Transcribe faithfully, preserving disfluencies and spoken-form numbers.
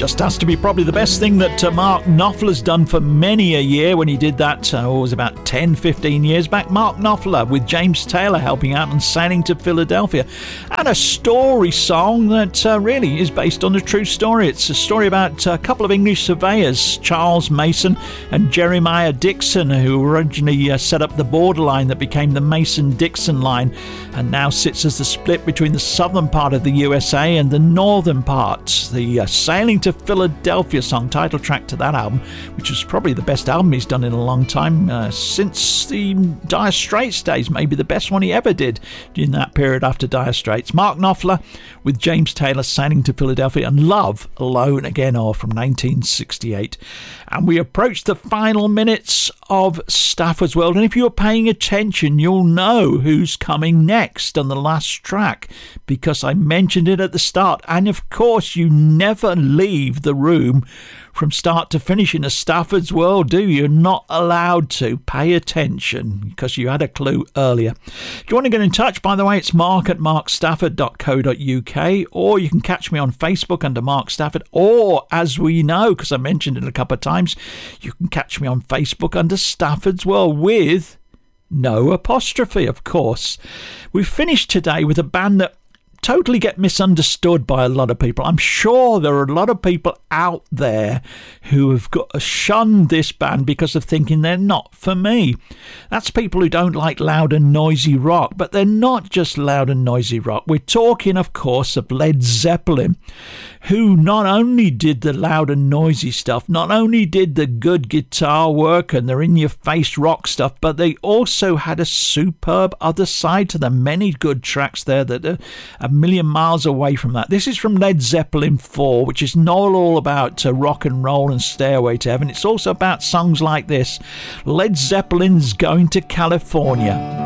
Just has to be probably the best thing that uh, Mark Knopfler's done for many a year when he did that, uh, it was about ten, fifteen years back. Mark Knopfler with James Taylor helping out and Sailing to Philadelphia. And a story song that uh, really is based on a true story. It's a story about a couple of English surveyors, Charles Mason and Jeremiah Dixon, who originally uh, set up the borderline that became the Mason-Dixon line and now sits as the split between the southern part of the U S A and the northern part. The uh, Sailing to Philadelphia song, title track to that album, which was probably the best album he's done in a long time, uh, since the Dire Straits days, maybe the best one he ever did in that period after Dire Straits. Mark Knopfler with James Taylor, Sailing to Philadelphia, and Love Alone Again, or from nineteen sixty-eight. And we approach the final minutes of Stafford's World, and if you're paying attention, you'll know who's coming next on the last track, because I mentioned it at the start. And of course, you never leave the room from start to finish in a Stafford's World, do you? You're not allowed to. Pay attention, because you had a clue earlier. If you want to get in touch, by the way, it's mark at mark stafford dot co dot uk, or you can catch me on Facebook under Mark Stafford, or, as we know, because I mentioned it a couple of times, you can catch me on Facebook under Stafford's World with no apostrophe, of course. We've finished today with a band that totally get misunderstood by a lot of people. I'm sure there are a lot of people out there who have got shunned this band because of thinking they're not for me. That's people who don't like loud and noisy rock, but they're not just loud and noisy rock. We're talking, of course, of Led Zeppelin, who not only did the loud and noisy stuff, not only did the good guitar work and the in-your-face rock stuff, but they also had a superb other side to them. Many good tracks there that are a million miles away from that. This is from Led Zeppelin four, which is not all about uh, rock and roll and Stairway to Heaven. It's also about songs like this. Led Zeppelin's Going to California.